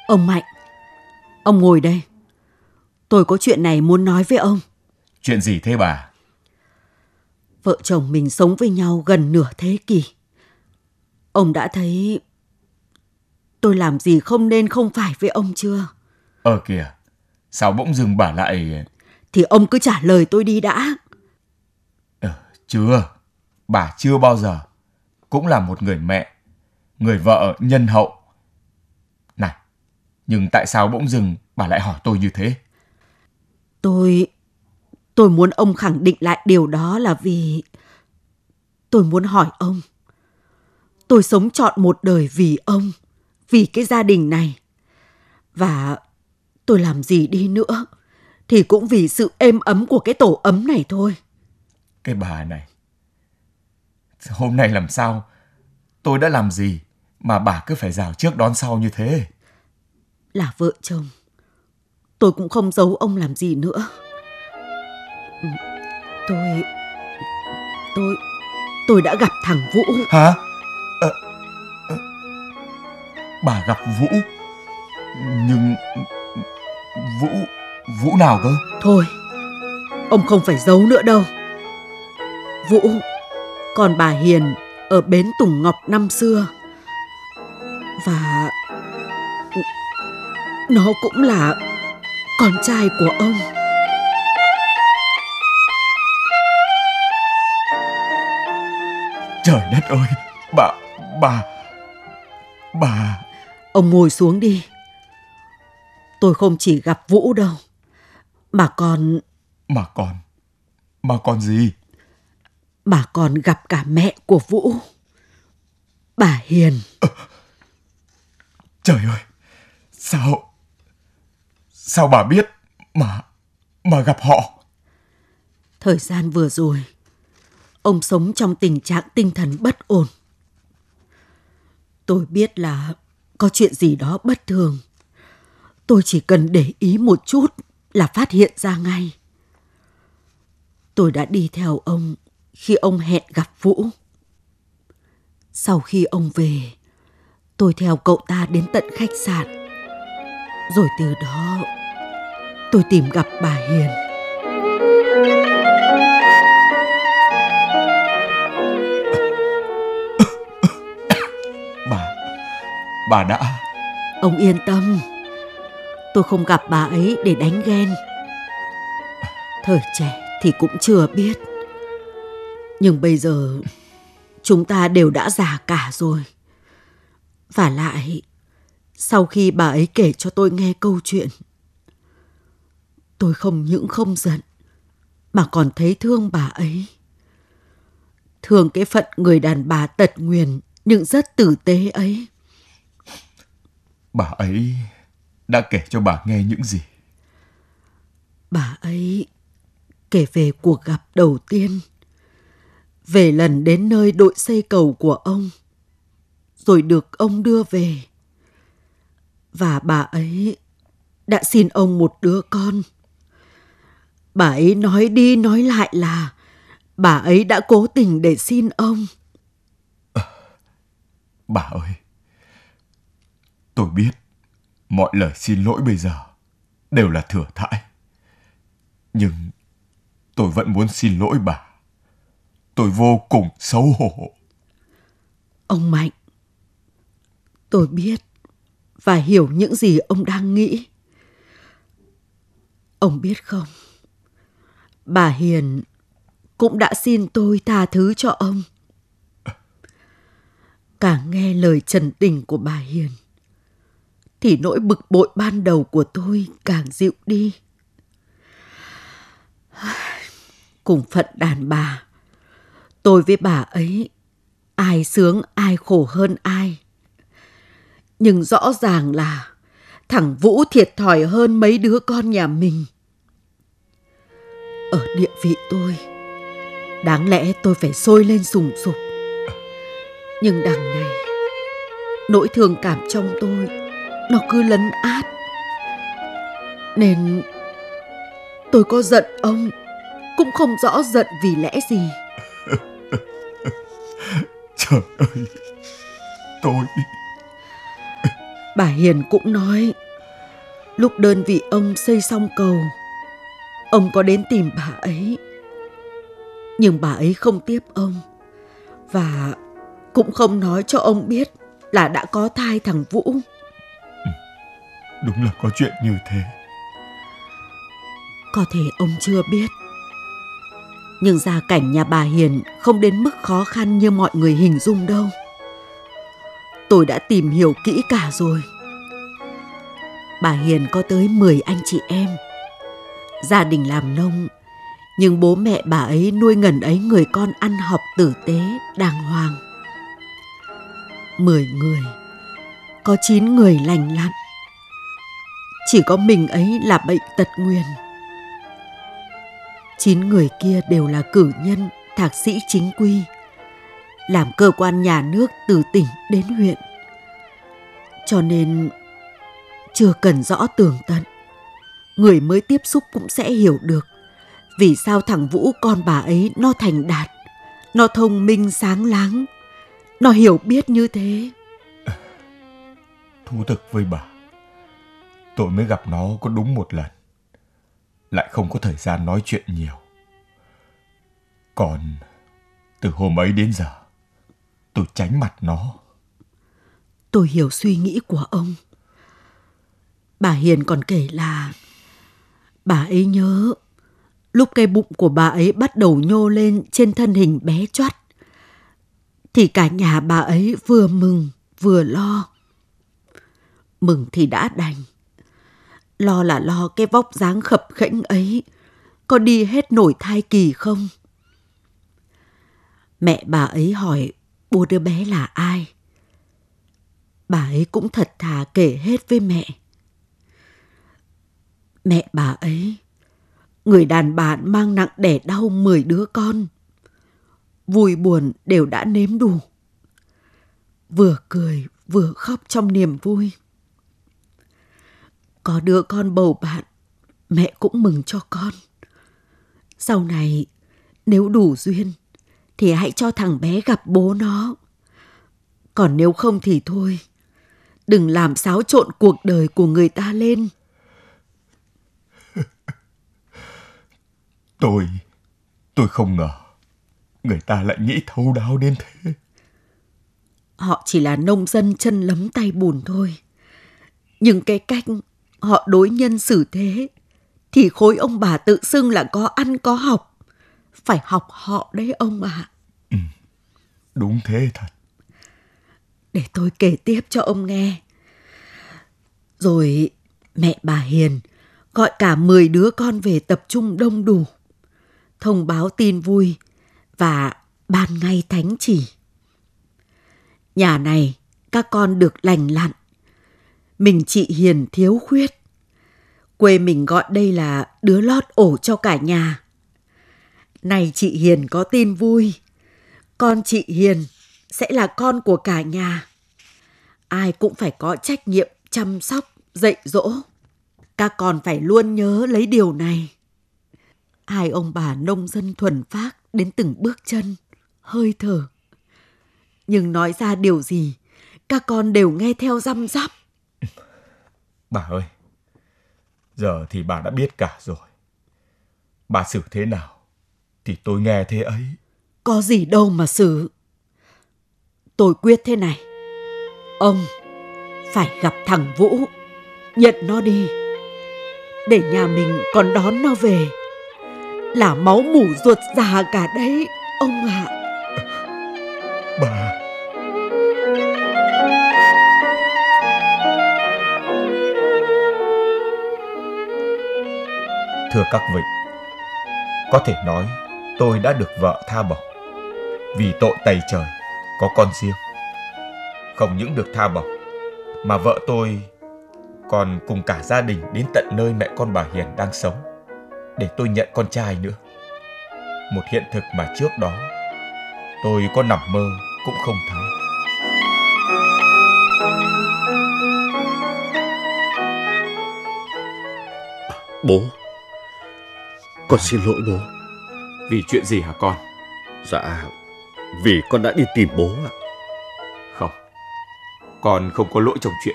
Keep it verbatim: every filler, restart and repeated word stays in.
Ông Mạnh, ông ngồi đây. Tôi có chuyện này muốn nói với ông. Chuyện gì thế bà? Vợ chồng mình sống với nhau gần nửa thế kỷ. Ông đã thấy tôi làm gì không nên không phải với ông chưa? Ờ kìa, sao bỗng dưng bà lại... Thì ông cứ trả lời tôi đi đã. Ờ, chưa, bà chưa bao giờ. Cũng là một người mẹ, người vợ nhân hậu. Này, nhưng tại sao bỗng dưng bà lại hỏi tôi như thế? Tôi... Tôi muốn ông khẳng định lại điều đó là vì... Tôi muốn hỏi ông. Tôi sống trọn một đời vì ông, vì cái gia đình này. Và tôi làm gì đi nữa thì cũng vì sự êm ấm của cái tổ ấm này thôi. Cái bà này, hôm nay làm sao tôi đã làm gì mà bà cứ phải rào trước đón sau như thế? Là vợ chồng, tôi cũng không giấu ông làm gì nữa. Tôi... Tôi... Tôi đã gặp thằng Vũ. Hả? Ờ, ờ, bà gặp Vũ? Nhưng... Vũ... Vũ nào cơ? Thôi, ông không phải giấu nữa đâu. Vũ, con bà Hiền ở bến Tùng Ngọc năm xưa. Và... nó cũng là con trai của ông. Trời đất ơi, bà... bà... bà... Ông ngồi xuống đi. Tôi không chỉ gặp Vũ đâu, mà còn... Mà còn... Mà còn gì? Mà còn gặp cả mẹ của Vũ, bà Hiền. Ờ, trời ơi, sao... Sao bà biết mà... mà gặp họ? Thời gian vừa rồi, ông sống trong tình trạng tinh thần bất ổn. Tôi biết là có chuyện gì đó bất thường. Tôi chỉ cần để ý một chút là phát hiện ra ngay. Tôi đã đi theo ông khi ông hẹn gặp Vũ. Sau khi ông về, tôi theo cậu ta đến tận khách sạn. Rồi từ đó, tôi tìm gặp bà Hiền. Bà... Bà đã... Ông yên tâm, tôi không gặp bà ấy để đánh ghen. Thời trẻ thì cũng chưa biết. Nhưng bây giờ chúng ta đều đã già cả rồi. Và lại, sau khi bà ấy kể cho tôi nghe câu chuyện, tôi không những không giận mà còn thấy thương bà ấy. Thương cái phận người đàn bà tật nguyền nhưng rất tử tế ấy. Bà ấy đã kể cho bà nghe những gì? Bà ấy kể về cuộc gặp đầu tiên, về lần đến nơi đội xây cầu của ông, rồi được ông đưa về. Và bà ấy đã xin ông một đứa con. Bà ấy nói đi nói lại là bà ấy đã cố tình để xin ông. À, bà ơi, tôi biết mọi lời xin lỗi bây giờ đều là thừa thãi. Nhưng tôi vẫn muốn xin lỗi bà. Tôi vô cùng xấu hổ. Ông Mạnh, tôi biết và hiểu những gì ông đang nghĩ. Ông biết không, bà Hiền cũng đã xin tôi tha thứ cho ông. Càng nghe lời trần tình của bà Hiền, thì nỗi bực bội ban đầu của tôi càng dịu đi. Cùng phận đàn bà, tôi với bà ấy, ai sướng ai khổ hơn ai. Nhưng rõ ràng là thằng Vũ thiệt thòi hơn mấy đứa con nhà mình. Ở địa vị tôi, đáng lẽ tôi phải sôi lên sùng sục. Nhưng đằng này, nỗi thương cảm trong tôi nó cứ lấn át. Nên tôi có giận ông cũng không rõ giận vì lẽ gì. Trời ơi, tôi... Bà Hiền cũng nói lúc đơn vị ông xây xong cầu, ông có đến tìm bà ấy. Nhưng bà ấy không tiếp ông và cũng không nói cho ông biết là đã có thai thằng Vũ. Ừ, đúng là có chuyện như thế. Có thể ông chưa biết, nhưng gia cảnh nhà bà Hiền không đến mức khó khăn như mọi người hình dung đâu. Tôi đã tìm hiểu kỹ cả rồi. Bà Hiền có tới mười anh chị em. Gia đình làm nông, nhưng bố mẹ bà ấy nuôi ngần ấy người con ăn học tử tế, đàng hoàng. Mười người, có chín người lành lặn. Chỉ có mình ấy là bệnh tật nguyền. Chín người kia đều là cử nhân, thạc sĩ chính quy, làm cơ quan nhà nước từ tỉnh đến huyện. Cho nên chưa cần rõ tường tận, người mới tiếp xúc cũng sẽ hiểu được vì sao thằng Vũ con bà ấy nó thành đạt, nó thông minh sáng láng, nó hiểu biết như thế. Thú thực với bà, tôi mới gặp nó có đúng một lần, lại không có thời gian nói chuyện nhiều. Còn từ hôm ấy đến giờ, tôi tránh mặt nó. Tôi hiểu suy nghĩ của ông. Bà Hiền còn kể là bà ấy nhớ lúc cái bụng của bà ấy bắt đầu nhô lên trên thân hình bé choắt, thì cả nhà bà ấy vừa mừng vừa lo. Mừng thì đã đành, lo là lo cái vóc dáng khập khẽnh ấy có đi hết nổi thai kỳ không. Mẹ bà ấy hỏi bố đứa bé là ai. Bà ấy cũng thật thà kể hết với mẹ. Mẹ bà ấy, người đàn bà mang nặng đẻ đau mười đứa con, vui buồn đều đã nếm đủ, vừa cười vừa khóc trong niềm vui. Có đứa con bầu bạn, mẹ cũng mừng cho con. Sau này nếu đủ duyên thì hãy cho thằng bé gặp bố nó. Còn nếu không thì thôi, đừng làm xáo trộn cuộc đời của người ta lên. Tôi, tôi không ngờ người ta lại nghĩ thấu đáo đến thế. Họ chỉ là nông dân chân lấm tay bùn thôi. Nhưng cái cách họ đối nhân xử thế thì khối ông bà tự xưng là có ăn có học. Phải học họ đấy ông ạ. À. Ừ, đúng thế thật. Để tôi kể tiếp cho ông nghe. Rồi mẹ bà Hiền gọi cả mười đứa con về tập trung đông đủ, thông báo tin vui và ban ngay thánh chỉ. Nhà này các con được lành lặn, mình chị Hiền thiếu khuyết. Quê mình gọi đây là đứa lót ổ cho cả nhà. Này chị Hiền có tin vui, con chị Hiền sẽ là con của cả nhà. Ai cũng phải có trách nhiệm chăm sóc, dạy dỗ. Các con phải luôn nhớ lấy điều này. Hai ông bà nông dân thuần phác đến từng bước chân, hơi thở. Nhưng nói ra điều gì, các con đều nghe theo răm rắp. Bà ơi, giờ thì bà đã biết cả rồi. Bà xử thế nào thì tôi nghe thế ấy. Có gì đâu mà xử. Tôi quyết thế này. Ông phải gặp thằng Vũ, nhận nó đi, để nhà mình còn đón nó về. Là máu mủ ruột già cả đấy, ông ạ. À. Bà... Thưa các vị, có thể nói tôi đã được vợ tha bổng vì tội tày trời có con riêng. Không những được tha bổng mà vợ tôi còn cùng cả gia đình đến tận nơi mẹ con bà Hiền đang sống để tôi nhận con trai nữa. Một hiện thực mà trước đó tôi có nằm mơ cũng không thấy. Bố, con xin lỗi bố. Vì chuyện gì hả con? Dạ, vì con đã đi tìm bố ạ. Không, con không có lỗi trong chuyện